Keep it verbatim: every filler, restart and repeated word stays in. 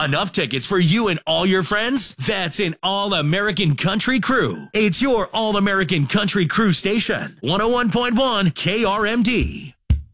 Enough tickets for you and all your friends? That's an All-American Country Crew. It's your All-American Country Crew station. one oh one point one K R M D.